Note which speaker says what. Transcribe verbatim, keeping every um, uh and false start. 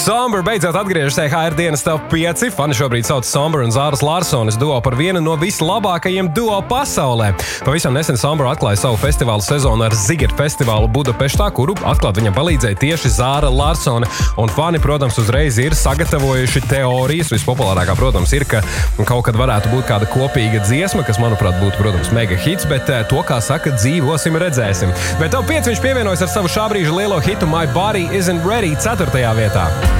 Speaker 1: Somber beidzot atgriežas E H R dienas top pieci. Fani šobrīd sauc Somber un Zāras Larsones duo par vienu no vislabākajiem duo pasaulē. Pavisam nesen Somber atklāja savu festivālu sezonu ar Ziget festivālu Budapeštā, kuru atklāt viņam palīdzēja tieši Zāra Larsone. Un fani, protams, uzreiz ir sagatavojuši teorijas. Vispopulārākā, protams, ir, ka kaut kad varētu būt kāda kopīga dziesma, kas, manuprāt, būtu, protams, mega hits, bet to, kā saka, dzīvosim, redzēsim. Bet top pieci viņš pievienojas ar savu šā brīža lielo hitu My Body Isn't Ready ceturtajā vietā.